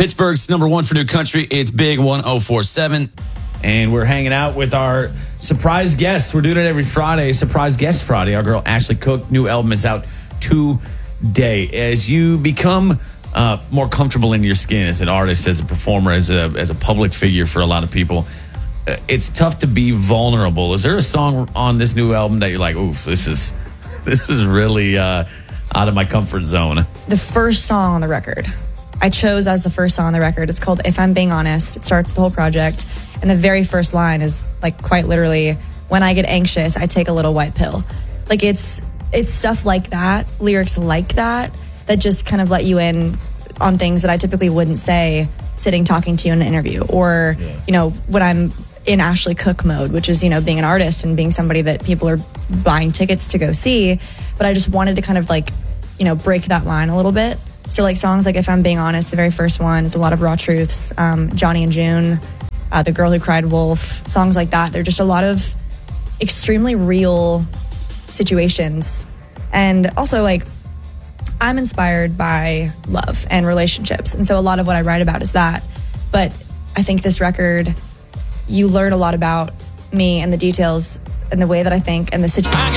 Pittsburgh's number one for new country. It's Big 1047. And we're hanging out with our surprise guest. We're doing it every Friday, Surprise Guest Friday. Our girl Ashley Cook, new album is out today. As you become more comfortable in your skin as an artist, as a performer, as a public figure for a lot of people, it's tough to be vulnerable. Is there a song on this new album that you're like, oof, this is really out of my comfort zone? The first song on the record, I chose as the first song on the record. It's called If I'm Being Honest. It starts the whole project. And the very first line is like quite literally, when I get anxious, I take a little white pill. Like it's stuff like that, lyrics like that just kind of let you in on things that I typically wouldn't say sitting talking to you in an interview. Or, when I'm in Ashley Cook mode, which is, being an artist and being somebody that people are buying tickets to go see. But I just wanted to kind of break that line a little bit. So like songs like If I'm Being Honest, the very first one, is a lot of raw truths. Johnny and June, The Girl Who Cried Wolf, songs like that. They're just a lot of extremely real situations. And also I'm inspired by love and relationships. And so a lot of what I write about is that. But I think this record, you learn a lot about me and the details and the way that I think and the situation.